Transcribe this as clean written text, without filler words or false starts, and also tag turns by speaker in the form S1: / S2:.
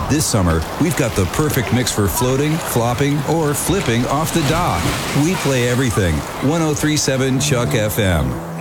S1: This summer, we've got the perfect mix for floating, flopping, or flipping off the dock. We play everything. 103.7 Chuck FM.